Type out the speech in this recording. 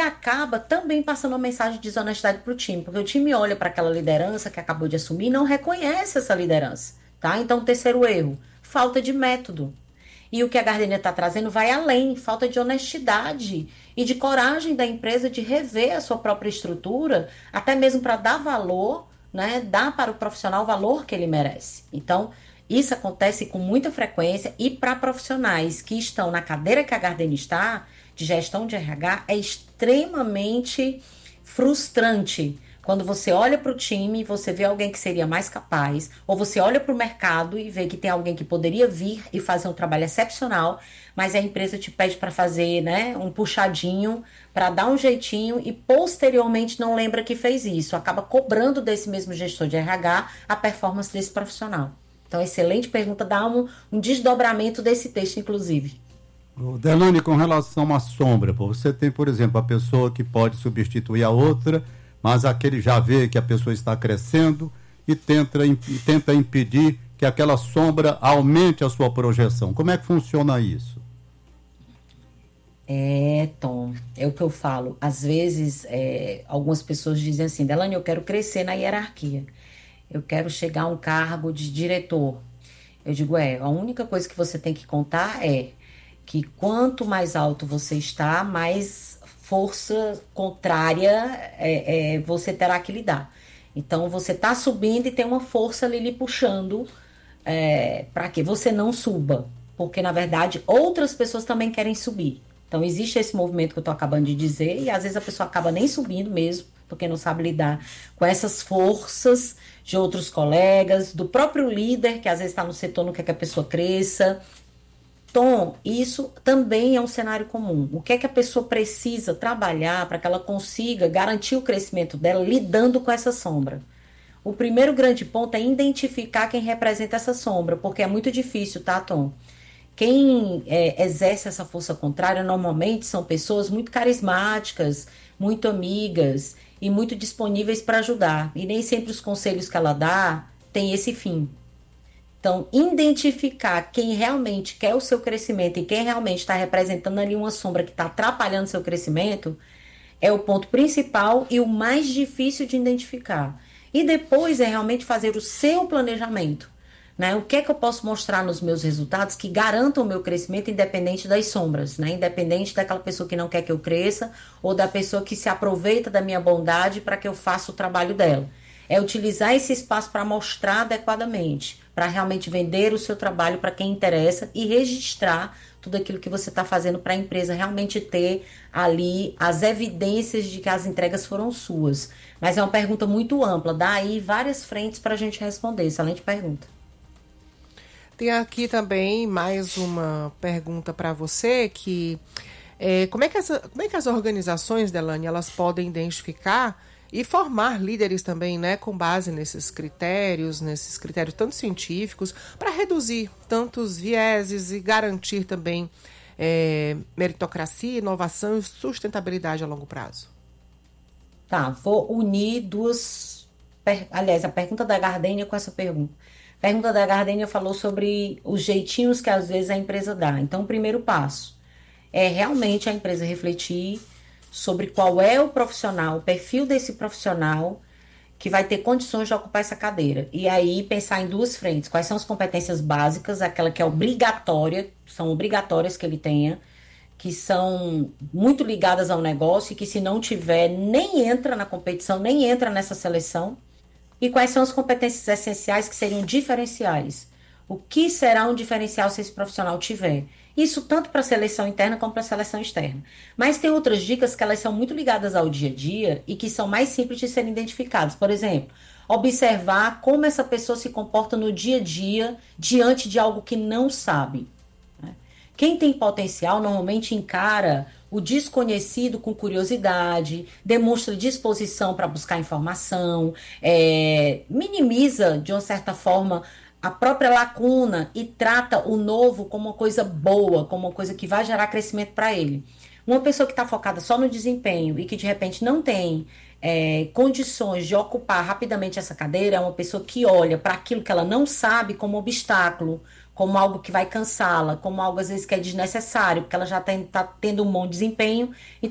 acaba também passando uma mensagem de desonestidade para o time, porque o time olha para aquela liderança que acabou de assumir e não reconhece essa liderança, tá? Então, terceiro erro, falta de método. E o que a Gardenia está trazendo vai além, falta de honestidade e de coragem da empresa de rever a sua própria estrutura, até mesmo para dar valor, né, dar para o profissional o valor que ele merece. Então, isso acontece com muita frequência e para profissionais que estão na cadeira que a Gardenia está, de gestão de RH, é extremamente frustrante quando você olha para o time e você vê alguém que seria mais capaz, ou você olha para o mercado e vê que tem alguém que poderia vir e fazer um trabalho excepcional, mas a empresa te pede para fazer, né, um puxadinho, para dar um jeitinho e posteriormente não lembra que fez isso. Acaba cobrando desse mesmo gestor de RH a performance desse profissional. Então, excelente pergunta, dá um desdobramento desse texto, inclusive. Delane, com relação à sombra, pô, você tem, por exemplo, a pessoa que pode substituir a outra, mas aquele já vê que a pessoa está crescendo e tenta impedir que aquela sombra aumente a sua projeção. Como é que funciona isso? Tom, é o que eu falo. Às vezes, algumas pessoas dizem assim, Delane, eu quero crescer na hierarquia. Eu quero chegar a um cargo de diretor. Eu digo, a única coisa que você tem que contar é que quanto mais alto você está, mais força contrária você terá que lidar. Então, você está subindo e tem uma força ali lhe puxando para que você não suba. Porque, na verdade, outras pessoas também querem subir. Então, existe esse movimento que eu estou acabando de dizer e, às vezes, a pessoa acaba nem subindo mesmo, porque não sabe lidar com essas forças de outros colegas, do próprio líder, que às vezes está no setor, não quer que a pessoa cresça. Tom, isso também é um cenário comum. O que é que a pessoa precisa trabalhar para que ela consiga garantir o crescimento dela lidando com essa sombra? O primeiro grande ponto é identificar quem representa essa sombra, porque é muito difícil, tá, Tom? Quem exerce essa força contrária normalmente são pessoas muito carismáticas, muito amigas e muito disponíveis para ajudar. E nem sempre os conselhos que ela dá têm esse fim. Então, identificar quem realmente quer o seu crescimento e quem realmente está representando ali uma sombra que está atrapalhando o seu crescimento é o ponto principal e o mais difícil de identificar. E depois é realmente fazer o seu planejamento. Né? O que é que eu posso mostrar nos meus resultados que garantam o meu crescimento independente das sombras, né? Independente daquela pessoa que não quer que eu cresça ou da pessoa que se aproveita da minha bondade para que eu faça o trabalho dela. É utilizar esse espaço para mostrar adequadamente, para realmente vender o seu trabalho para quem interessa e registrar tudo aquilo que você está fazendo para a empresa realmente ter ali as evidências de que as entregas foram suas. Mas é uma pergunta muito ampla, dá aí várias frentes para a gente responder. Excelente pergunta. Tem aqui também mais uma pergunta para você, que como é que as organizações, Delane, elas podem identificar e formar líderes também, né, com base nesses critérios tanto científicos, para reduzir tantos vieses e garantir também meritocracia, inovação e sustentabilidade a longo prazo? Tá, vou unir duas... Aliás, a pergunta da Gardenia com essa pergunta. A pergunta da Gardenia falou sobre os jeitinhos que às vezes a empresa dá. Então, o primeiro passo é realmente a empresa refletir sobre qual é o profissional, o perfil desse profissional que vai ter condições de ocupar essa cadeira. E aí pensar em duas frentes. Quais são as competências básicas, aquela que é obrigatória, são obrigatórias que ele tenha, que são muito ligadas ao negócio e que se não tiver, nem entra na competição, nem entra nessa seleção. E quais são as competências essenciais que seriam diferenciais? O que será um diferencial se esse profissional tiver? Isso tanto para a seleção interna como para a seleção externa. Mas tem outras dicas que elas são muito ligadas ao dia a dia e que são mais simples de serem identificadas. Por exemplo, observar como essa pessoa se comporta no dia a dia diante de algo que não sabe. Quem tem potencial normalmente encara o desconhecido com curiosidade, demonstra disposição para buscar informação, minimiza, de uma certa forma, a própria lacuna e trata o novo como uma coisa boa, como uma coisa que vai gerar crescimento para ele. Uma pessoa que está focada só no desempenho e que de repente não tem condições de ocupar rapidamente essa cadeira é uma pessoa que olha para aquilo que ela não sabe como obstáculo, como algo que vai cansá-la, como algo às vezes que é desnecessário, porque ela já está tendo um bom desempenho. Então,